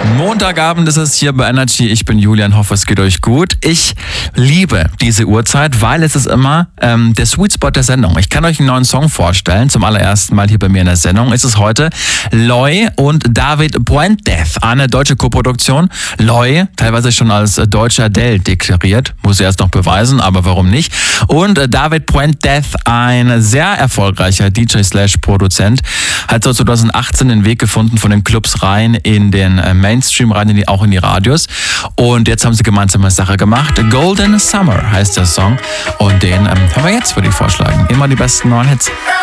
Montagabend ist es hier bei Energy. Ich bin Julian, hoffe es geht euch gut. Ich liebe diese Uhrzeit, weil es ist immer der Sweet Spot der Sendung. Ich kann euch einen neuen Song vorstellen. Zum allerersten Mal hier bei mir in der Sendung ist es heute Loy und David Puentes. Eine deutsche Koproduktion. Loy, teilweise schon als deutscher Adele deklariert. Muss er erst noch beweisen, aber warum nicht? Und David Puentes, ein sehr erfolgreicher DJ/Produzent, hat so 2018 den Weg gefunden von den Clubs rein in den Mainstream, rein auch in die Radios. Und jetzt haben sie gemeinsam eine Sache gemacht. Golden Summer heißt der Song. Und den hören wir jetzt, würde ich vorschlagen. Immer die besten neuen Hits.